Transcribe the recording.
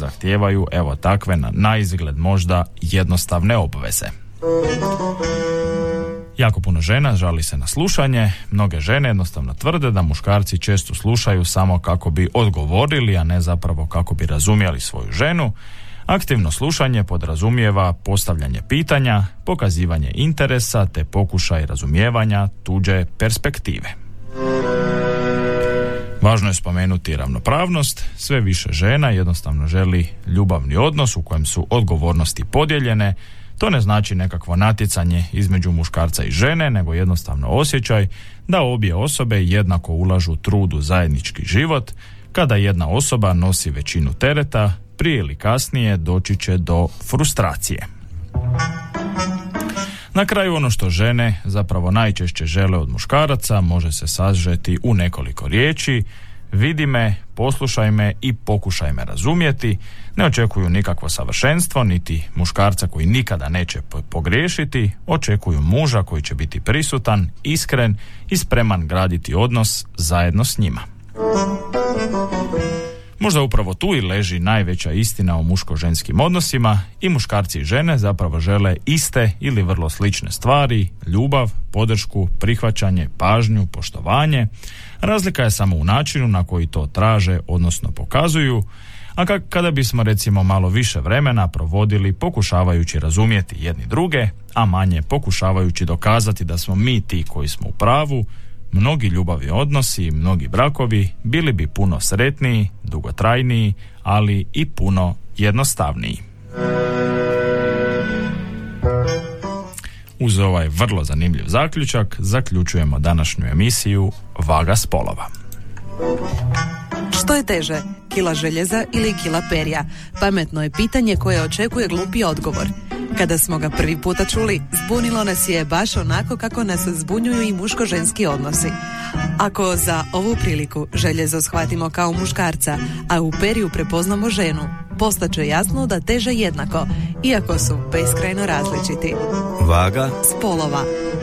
zahtijevaju evo takve na izgled možda jednostavne obveze. Jako puno žena žali se na slušanje. Mnoge žene jednostavno tvrde da muškarci često slušaju samo kako bi odgovorili, a ne zapravo kako bi razumjeli svoju ženu. Aktivno slušanje podrazumijeva postavljanje pitanja, pokazivanje interesa te pokušaj razumijevanja tuđe perspektive. Važno je spomenuti ravnopravnost. Sve više žena jednostavno želi ljubavni odnos u kojem su odgovornosti podijeljene. To ne znači nekakvo natjecanje između muškarca i žene, nego jednostavno osjećaj da obje osobe jednako ulažu trud u zajednički život. Kada jedna osoba nosi većinu tereta, prije ili kasnije doći će do frustracije. Na kraju ono što žene zapravo najčešće žele od muškaraca može se sažeti u nekoliko riječi: vidi me, poslušaj me i pokušaj me razumjeti. Ne očekuju nikakvo savršenstvo, niti muškarca koji nikada neće pogriješiti. Očekuju muža koji će biti prisutan, iskren i spreman graditi odnos zajedno s njima. Možda upravo tu i leži najveća istina o muško-ženskim odnosima. I muškarci i žene zapravo žele iste ili vrlo slične stvari: ljubav, podršku, prihvaćanje, pažnju, poštovanje. Razlika je samo u načinu na koji to traže, odnosno pokazuju. A kada bismo recimo malo više vremena provodili pokušavajući razumjeti jedni druge, a manje pokušavajući dokazati da smo mi ti koji smo u pravu, mnogi ljubavni odnosi i mnogi brakovi bili bi puno sretniji, dugotrajniji, ali i puno jednostavniji. Uz ovaj vrlo zanimljiv zaključak zaključujemo današnju emisiju Vaga spolova. Što je teže, kila željeza ili kila perja? Pametno je pitanje koje očekuje glupi odgovor. Kada smo ga prvi puta čuli, zbunilo nas je baš onako kako nas zbunjuju i muško-ženski odnosi. Ako za ovu priliku željezo shvatimo kao muškarca, a u periju prepoznamo ženu, postaće jasno da teže jednako, iako su beskrajno različiti. Vaga spolova.